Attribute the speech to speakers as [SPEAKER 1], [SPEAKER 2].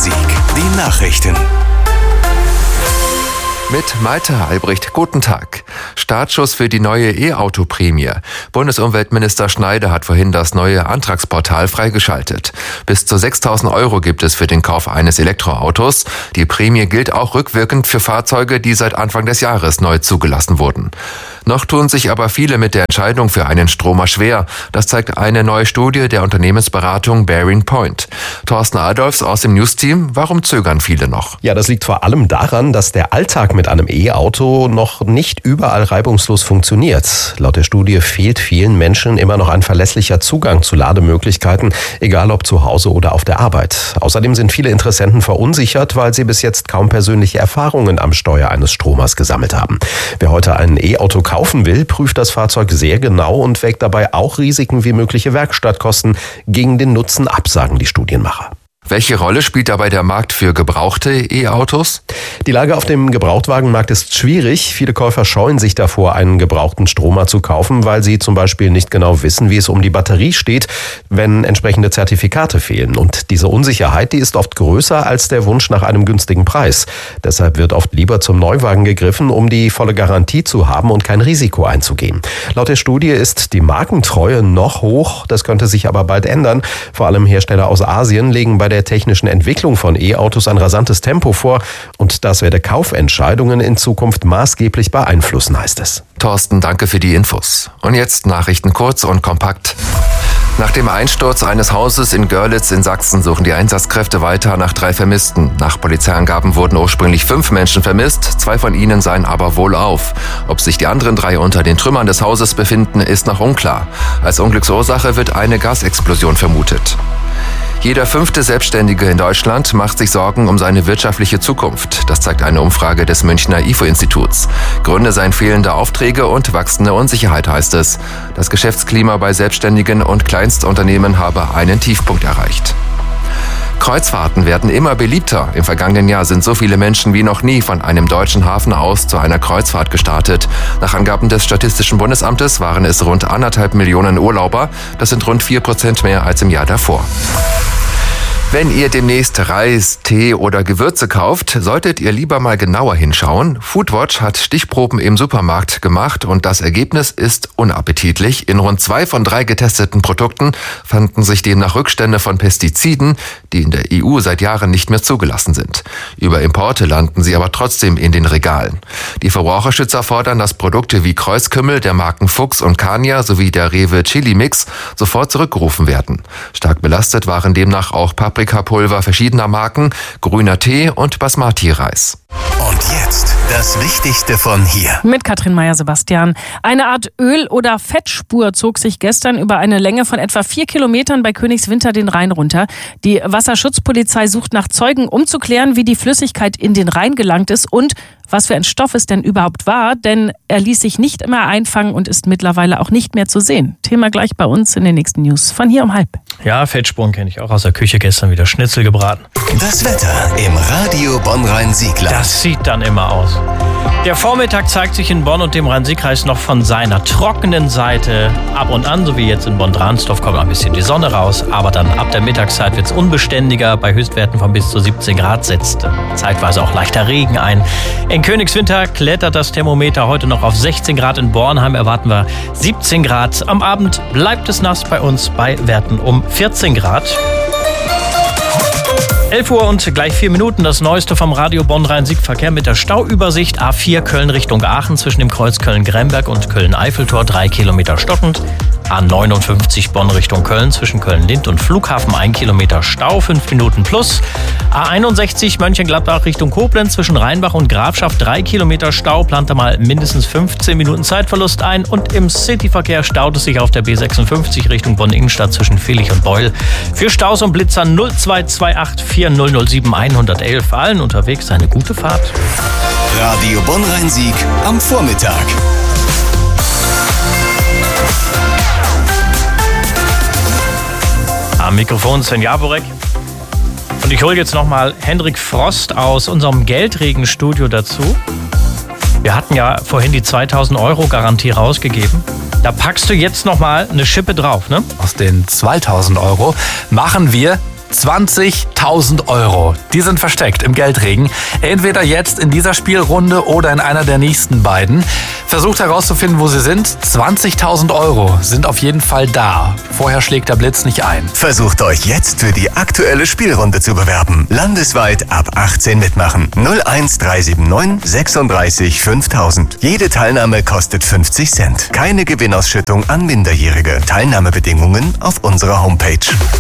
[SPEAKER 1] Bonn-Rhein-Sieg. Die Nachrichten.
[SPEAKER 2] Mit Malte Albrecht, guten Tag. Startschuss für die neue E-Auto-Prämie. Bundesumweltminister Schneider hat vorhin das neue Antragsportal freigeschaltet. Bis zu 6.000 € gibt es für den Kauf eines Elektroautos. Die Prämie gilt auch rückwirkend für Fahrzeuge, die seit Anfang des Jahres neu zugelassen wurden. Noch tun sich aber viele mit der Entscheidung für einen Stromer schwer. Das zeigt eine neue Studie der Unternehmensberatung Bearing Point. Thorsten Adolfs aus dem News-Team, warum zögern viele noch?
[SPEAKER 3] Ja, das liegt vor allem daran, dass der Alltag mit einem E-Auto noch nicht überall reibungslos funktioniert. Laut der Studie fehlt vielen Menschen immer noch ein verlässlicher Zugang zu Lademöglichkeiten, egal ob zu Hause oder auf der Arbeit. Außerdem sind viele Interessenten verunsichert, weil sie bis jetzt kaum persönliche Erfahrungen am Steuer eines Stromers gesammelt haben. Wer heute ein E-Auto kaufen will, prüft das Fahrzeug sehr genau und wägt dabei auch Risiken wie mögliche Werkstattkosten gegen den Nutzen ab, sagen die Studienmacher.
[SPEAKER 2] Welche Rolle spielt dabei der Markt für gebrauchte E-Autos?
[SPEAKER 3] Die Lage auf dem Gebrauchtwagenmarkt ist schwierig. Viele Käufer scheuen sich davor, einen gebrauchten Stromer zu kaufen, weil sie zum Beispiel nicht genau wissen, wie es um die Batterie steht, wenn entsprechende Zertifikate fehlen. Und diese Unsicherheit, die ist oft größer als der Wunsch nach einem günstigen Preis. Deshalb wird oft lieber zum Neuwagen gegriffen, um die volle Garantie zu haben und kein Risiko einzugehen. Laut der Studie ist die Markentreue noch hoch. Das könnte sich aber bald ändern. Vor allem Hersteller aus Asien legen bei der technischen Entwicklung von E-Autos ein rasantes Tempo vor und das werde Kaufentscheidungen in Zukunft maßgeblich beeinflussen, heißt es.
[SPEAKER 2] Thorsten, danke für die Infos. Und jetzt Nachrichten kurz und kompakt. Nach dem Einsturz eines Hauses in Görlitz in Sachsen suchen die Einsatzkräfte weiter nach 3 Vermissten. Nach Polizeiangaben wurden ursprünglich 5 Menschen vermisst, 2 von ihnen seien aber wohlauf. Ob sich die anderen 3 unter den Trümmern des Hauses befinden, ist noch unklar. Als Unglücksursache wird eine Gasexplosion vermutet. Jeder 5. Selbstständige in Deutschland macht sich Sorgen um seine wirtschaftliche Zukunft. Das zeigt eine Umfrage des Münchner IFO-Instituts. Gründe seien fehlende Aufträge und wachsende Unsicherheit, heißt es. Das Geschäftsklima bei Selbstständigen und Kleinstunternehmen habe einen Tiefpunkt erreicht. Kreuzfahrten werden immer beliebter. Im vergangenen Jahr sind so viele Menschen wie noch nie von einem deutschen Hafen aus zu einer Kreuzfahrt gestartet. Nach Angaben des Statistischen Bundesamtes waren es rund 1,5 Millionen Urlauber. Das sind rund 4% mehr als im Jahr davor. Wenn ihr demnächst Reis, Tee oder Gewürze kauft, solltet ihr lieber mal genauer hinschauen. Foodwatch hat Stichproben im Supermarkt gemacht und das Ergebnis ist unappetitlich. In rund 2 von 3 getesteten Produkten fanden sich demnach Rückstände von Pestiziden, die in der EU seit Jahren nicht mehr zugelassen sind. Über Importe landen sie aber trotzdem in den Regalen. Die Verbraucherschützer fordern, dass Produkte wie Kreuzkümmel der Marken Fuchs und Kania sowie der Rewe Chili Mix sofort zurückgerufen werden. Stark belastet waren demnach auch Paprikapulver verschiedener Marken, grüner Tee und Basmati-Reis.
[SPEAKER 1] Und jetzt das Wichtigste von hier.
[SPEAKER 4] Mit Katrin Meyer-Sebastian. Eine Art Öl- oder Fettspur zog sich gestern über eine Länge von etwa 4 Kilometern bei Königswinter den Rhein runter. Die Wasserschutzpolizei sucht nach Zeugen, um zu klären, wie die Flüssigkeit in den Rhein gelangt ist und was für ein Stoff es denn überhaupt war, denn er ließ sich nicht immer einfangen und ist mittlerweile auch nicht mehr zu sehen. Thema gleich bei uns in den nächsten News von hier um 12:30.
[SPEAKER 5] Ja, Fettspuren kenne ich auch aus der Küche, gestern wieder Schnitzel gebraten.
[SPEAKER 1] Das Wetter im Radio Bonn-Rhein-Sieg-Land.
[SPEAKER 5] Das sieht dann immer aus. Der Vormittag zeigt sich in Bonn und dem Rhein-Sieg-Kreis noch von seiner trockenen Seite. Ab und an, so wie jetzt in Bonn-Dransdorf, kommt ein bisschen die Sonne raus. Aber dann ab der Mittagszeit wird es unbeständiger. Bei Höchstwerten von bis zu 17 Grad setzt zeitweise auch leichter Regen ein. In Königswinter klettert das Thermometer heute noch auf 16 Grad. In Bornheim erwarten wir 17 Grad. Am Abend bleibt es nass bei uns bei Werten um 14 Grad. 11 Uhr und gleich 4 Minuten, das Neueste vom Radio Bonn-Rhein-Sieg-Verkehr mit der Stauübersicht. A4 Köln Richtung Aachen zwischen dem Kreuz Köln-Gremberg und Köln-Eiffeltor 3 Kilometer stockend. A59 Bonn Richtung Köln zwischen Köln-Lind und Flughafen 1 Kilometer Stau, 5 Minuten plus. A61 Mönchengladbach Richtung Koblenz zwischen Rheinbach und Grafschaft 3 Kilometer Stau, plante mal mindestens 15 Minuten Zeitverlust ein. Und im Cityverkehr staut es sich auf der B56 Richtung Bonn-Innenstadt zwischen Villich und Beul. Für Staus und Blitzer 0228 4007 111. Allen unterwegs eine gute Fahrt.
[SPEAKER 1] Radio Bonn-Rhein-Sieg am Vormittag.
[SPEAKER 5] Am Mikrofon Sven Jaborek. Und ich hole jetzt nochmal Hendrik Frost aus unserem Geldregenstudio dazu. Wir hatten ja vorhin die 2.000 € Garantie rausgegeben. Da packst du jetzt nochmal eine Schippe drauf, ne?
[SPEAKER 6] Aus den 2.000 € machen wir 20.000 Euro. Die sind versteckt im Geldregen. Entweder jetzt in dieser Spielrunde oder in einer der nächsten beiden. Versucht herauszufinden, wo sie sind. 20.000 Euro sind auf jeden Fall da. Vorher schlägt der Blitz nicht ein.
[SPEAKER 1] Versucht euch jetzt für die aktuelle Spielrunde zu bewerben. Landesweit ab 18 mitmachen. 01379 36 5000. Jede Teilnahme kostet 50 Cent. Keine Gewinnausschüttung an Minderjährige. Teilnahmebedingungen auf unserer Homepage.